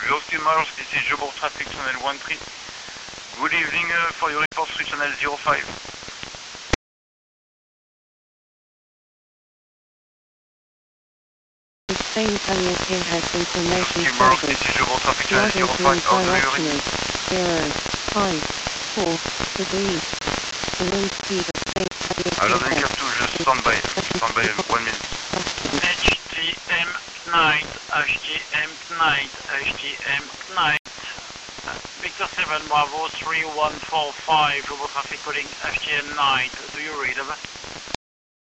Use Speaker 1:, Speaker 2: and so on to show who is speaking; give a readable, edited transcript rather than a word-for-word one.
Speaker 1: Ghost in Mars, this is Joburg Traffic Channel 13. Good evening for your report through Channel 05.
Speaker 2: Spain Palliative has information
Speaker 1: Ghost in Mars, this is Joburg Traffic Channel 05. How do you read?
Speaker 2: 054 degrees. The wind speed of Spain Palliative
Speaker 1: Alors then cap 2, just stand by 1 minute. HTM Knight, HTM Knight, HTM Knight. Victor 7 Bravo 3145, Joburg Traffic calling HTM Knight. Do you read over?